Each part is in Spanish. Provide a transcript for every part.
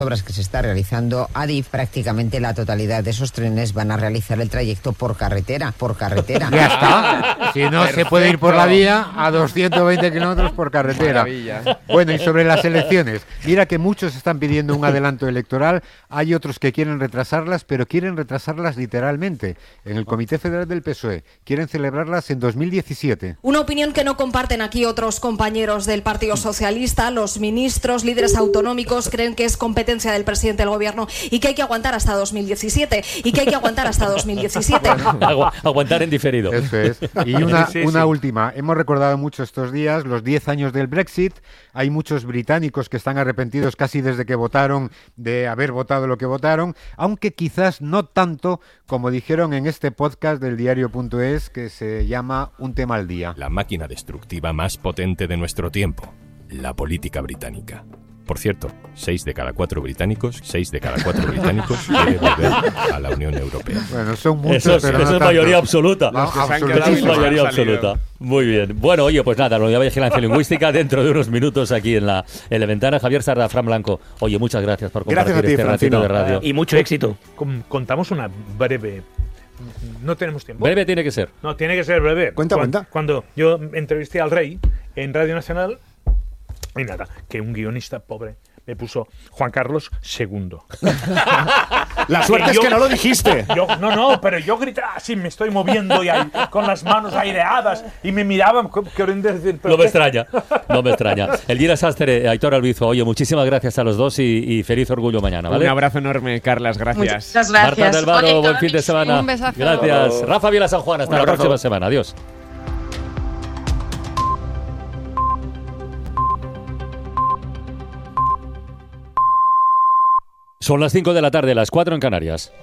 obras que se está realizando Adif, prácticamente la totalidad de esos trenes van a realizar el trayecto por carretera. Ya está. Si no se puede ir por la vía, a 220 kilómetros por carretera. Maravilla. Bueno, y sobre las elecciones, mira que muchos están pidiendo un adelanto electoral, hay otros que quieren retrasarlas, pero quieren retrasarlas literalmente. En el Comité Federal del PSOE quieren celebrarlas en 2017. Una opinión que no comparten aquí otros compañeros del Partido Socialista. Los ministros, líderes autonómicos creen que es competencia del presidente del gobierno y que hay que aguantar hasta 2017 Aguantar en diferido. Eso es. Y una última. Hemos recordado mucho estos días los 10 años del Brexit. Hay muchos británicos que están arrepentidos casi desde que votaron de haber votado lo que votaron, aunque quizás no tanto como dijeron en este podcast del diario.es que se llama Un tema al día. La máquina destructiva más potente de nuestro tiempo, la política británica. Por cierto, 6 de cada 4 británicos quieren volver a la Unión Europea. Bueno, son muchos, Eso pero no es tanto. mayoría absoluta. No, Es mayoría absoluta. Muy bien. Bueno, oye, pues nada, la Unidad de Vigilancia Lingüística dentro de unos minutos aquí en la ventana. Javier Sarda, Fran Blanco. Oye, muchas gracias por compartir Gracias a ti, este ratito Francino. de radio. Y mucho éxito. Contamos una breve... No tenemos tiempo. Breve tiene que ser. No, tiene que ser breve. Cuenta. Cuando yo entrevisté al rey en Radio Nacional, y nada, que un guionista pobre me puso Juan Carlos II. La suerte es que no lo dijiste. Pero yo gritaba así, me estoy moviendo y ahí, con las manos aireadas y me miraban. No me extraña. Elvira Sastre, Aitor Albizu, oye, muchísimas gracias a los dos y feliz orgullo mañana, ¿vale? Un abrazo enorme, Carlas, gracias. Muchas Marta gracias. del Varo, Oye, buen fin de semana. Un besazo. Gracias. Rafa Viela San Juan, hasta la próxima semana. Adiós. Son las 5 de la tarde, las 4 en Canarias.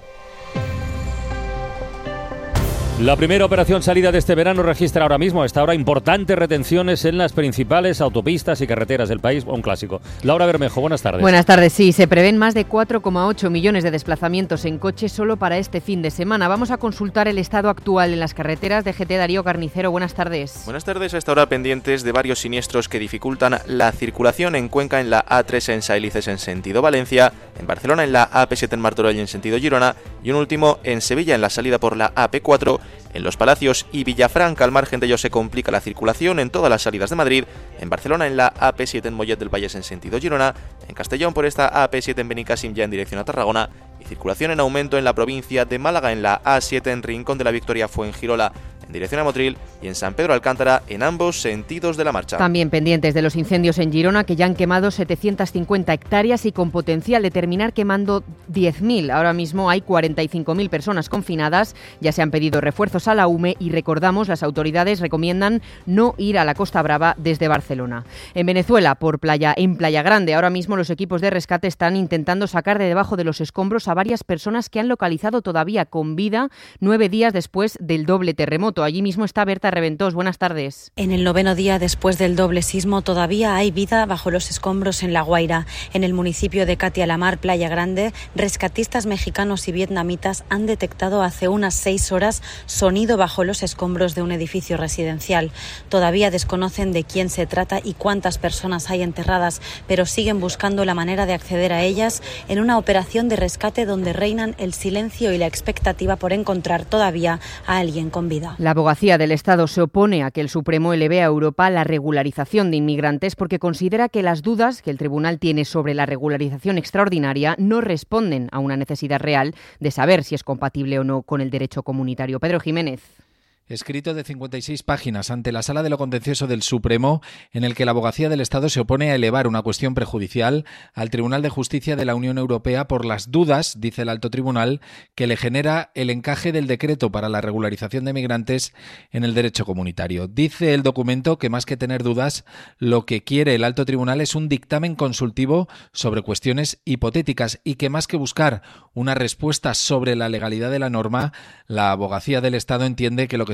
La primera operación salida de este verano registra ahora mismo, a esta hora, importantes retenciones en las principales autopistas y carreteras del país. Un clásico. Laura Bermejo, buenas tardes. Buenas tardes, sí. Se prevén más de 4,8 millones de desplazamientos en coche solo para este fin de semana. Vamos a consultar el estado actual en las carreteras. DGT Darío Carnicero, buenas tardes. Buenas tardes. A esta hora pendientes de varios siniestros que dificultan la circulación en Cuenca en la A3 en Sailices en sentido Valencia, en Barcelona en la AP7 en Martorell en sentido Girona y un último en Sevilla en la salida por la AP4. En Los Palacios y Villafranca, al margen de ello, se complica la circulación en todas las salidas de Madrid, en Barcelona en la AP7 en Mollet del Vallès en sentido Girona, en Castellón por esta AP7 en Benicàssim ya en dirección a Tarragona, y circulación en aumento en la provincia de Málaga en la A7 en Rincón de la Victoria Fuengirola en dirección a Motril y en San Pedro Alcántara en ambos sentidos de la marcha. También pendientes de los incendios en Girona, que ya han quemado 750 hectáreas y con potencial de terminar quemando 10.000. Ahora mismo hay 45.000 personas confinadas, ya se han pedido refuerzos a la UME y recordamos, las autoridades recomiendan no ir a la Costa Brava desde Barcelona. En Venezuela, en Playa Grande, ahora mismo los equipos de rescate están intentando sacar de debajo de los escombros a varias personas que han localizado todavía con vida 9 días después del doble terremoto. Allí mismo está Berta Reventós. Buenas tardes. En el 9º día después del doble sismo todavía hay vida bajo los escombros en La Guaira. En el municipio de Catia-la-Mar, Playa Grande, rescatistas mexicanos y vietnamitas han detectado hace unas 6 horas sonido bajo los escombros de un edificio residencial. Todavía desconocen de quién se trata y cuántas personas hay enterradas, pero siguen buscando la manera de acceder a ellas en una operación de rescate donde reinan el silencio y la expectativa por encontrar todavía a alguien con vida. La Abogacía del Estado se opone a que el Supremo eleve a Europa la regularización de inmigrantes porque considera que las dudas que el tribunal tiene sobre la regularización extraordinaria no responden a una necesidad real de saber si es compatible o no con el derecho comunitario. Pedro Jiménez. Escrito de 56 páginas ante la Sala de lo Contencioso del Supremo, en el que la Abogacía del Estado se opone a elevar una cuestión prejudicial al Tribunal de Justicia de la Unión Europea por las dudas, dice el Alto Tribunal, que le genera el encaje del decreto para la regularización de migrantes en el derecho comunitario. Dice el documento que más que tener dudas, lo que quiere el Alto Tribunal es un dictamen consultivo sobre cuestiones hipotéticas y que más que buscar una respuesta sobre la legalidad de la norma, la Abogacía del Estado entiende que lo que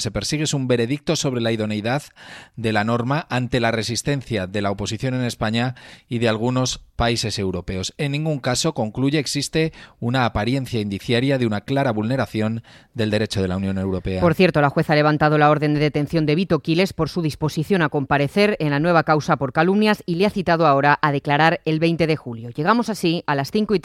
se persigue es un veredicto sobre la idoneidad de la norma ante la resistencia de la oposición en España y de algunos países europeos. En ningún caso, concluye, existe una apariencia indiciaria de una clara vulneración del derecho de la Unión Europea. Por cierto, la jueza ha levantado la orden de detención de Vito Quiles por su disposición a comparecer en la nueva causa por calumnias y le ha citado ahora a declarar el 20 de julio. Llegamos así a las 5:30